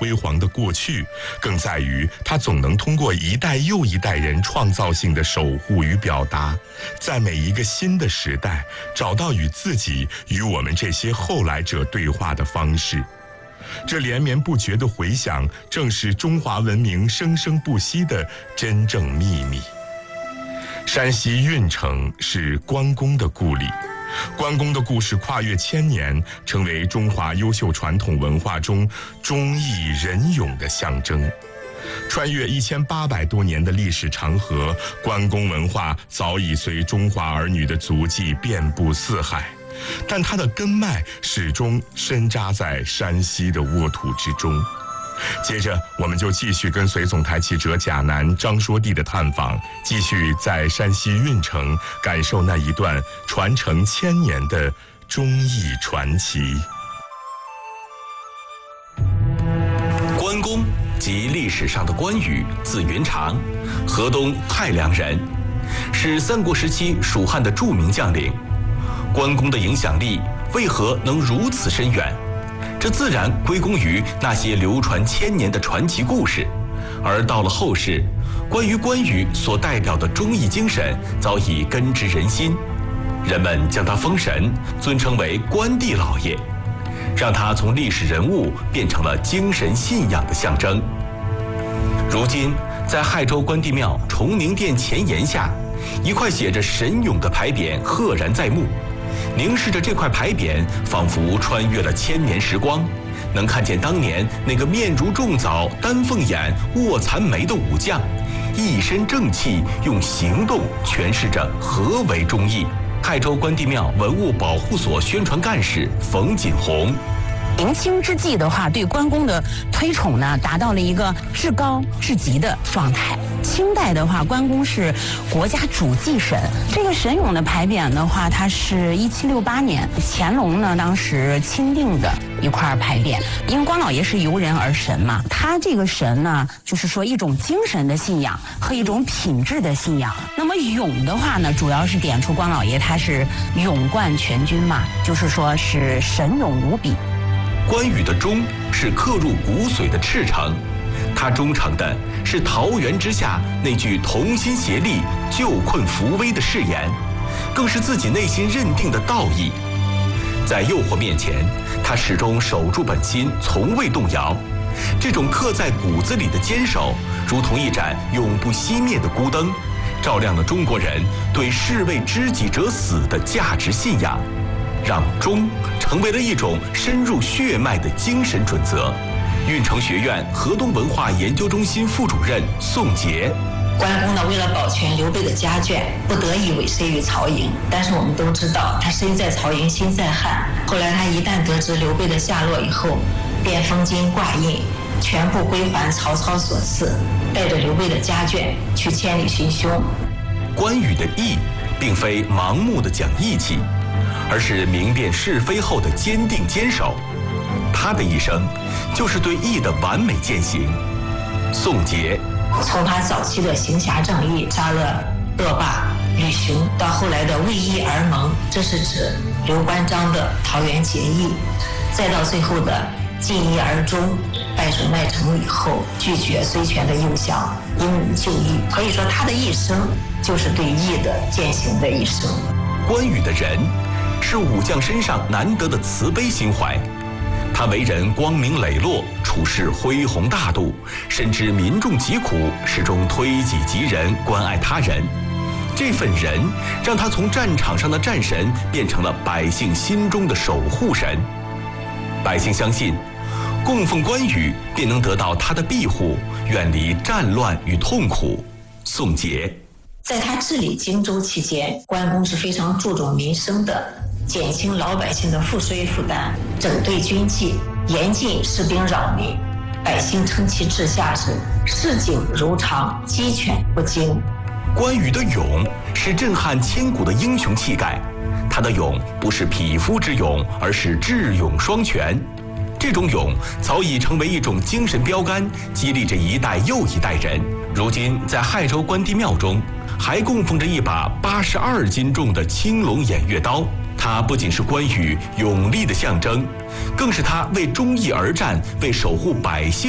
辉煌的过去，更在于它总能通过一代又一代人创造性的守护与表达，在每一个新的时代找到与自己与我们这些后来者对话的方式。这连绵不绝的回响，正是中华文明生生不息的真正秘密。山西运城是关公的故里，关公的故事跨越千年，成为中华优秀传统文化中忠义仁勇的象征。穿越1800多年的历史长河，关公文化早已随中华儿女的足迹遍布四海，但它的根脉始终深扎在山西的沃土之中。接着我们就继续跟随总台记者贾楠、张说娣的探访，继续在山西运城感受那一段传承1000年的忠义传奇。 关公即历史上的关羽，字云长，河东泰良人，是三国时期蜀汉的著名将领。关公的影响力为何能如此深远？这自然归功于那些流传1000年的传奇故事，而到了后世，关于关羽所代表的忠义精神早已根植人心，人们将他封神，尊称为关帝老爷，让他从历史人物变成了精神信仰的象征。如今，在亥州关帝庙崇宁殿前檐下，一块写着神勇的牌匾赫然在目。凝视着这块牌匾，仿佛穿越了1000年时光，能看见当年那个面如重枣、丹凤眼、卧蚕眉的武将，一身正气，用行动诠释着何为忠义。亥州关帝庙文物保护所宣传干事冯锦红。 明清之际的话，对关公的推崇呢，达到了一个至高至极的状态。清代的话，关公是国家主祭神。这个神勇的牌匾的话，它是1768年乾隆呢当时钦定的一块牌匾。因为关老爷是由人而神嘛，他这个神呢，就是说一种精神的信仰和一种品质的信仰。那么勇的话呢，主要是点出关老爷他是勇冠全军嘛，就是说是神勇无比。 关羽的忠是刻入骨髓的赤诚，他忠诚的是桃园之下那句同心协力救困扶危的誓言，更是自己内心认定的道义。在诱惑面前，他始终守住本心，从未动摇。这种刻在骨子里的坚守，如同一盏永不熄灭的孤灯，照亮了中国人对士为知己者死的价值信仰，让忠成为了一种深入血脉的精神准则。运城学院河东文化研究中心副主任宋杰。 关公呢，为了保全刘备的家眷，不得已委身于曹营。但是我们都知道，他身在曹营心在汉。后来他一旦得知刘备的下落以后，便封金挂印，全部归还曹操所赐，带着刘备的家眷去千里寻凶。 关羽的义，并非盲目的讲义气，而是明辨是非后的坚定坚守。他的一生就是对义的完美践行。宋杰。 从他早期的行侠仗义，杀了恶霸吕雄，到后来的为义而盟，这是指刘关张的桃园结义，再到最后的尽义而终，败守麦城以后拒绝孙权的诱降，因武就义。可以说他的一生就是对义的践行的一生。 关羽的人是武将身上难得的慈悲心怀，他为人光明磊落，处事恢宏大度，深知民众疾苦，始终推己及人，关爱他人。这份人让他从战场上的战神变成了百姓心中的守护神。百姓相信，供奉关羽便能得到他的庇护，远离战乱与痛苦。宋杰。 在他治理荆州期间，关公是非常注重民生的，减轻老百姓的赋税负担，整顿军纪，严禁士兵扰民，百姓称其治下是市井如常，鸡犬不惊。 关羽的勇是震撼千古的英雄气概，他的勇不是匹夫之勇，而是智勇双全。这种勇早已成为一种精神标杆，激励着一代又一代人。如今在亥州关帝庙中，还供奉着一把82斤重的青龙偃月刀，它不仅是关羽勇力的象征，更是他为忠义而战、为守护百姓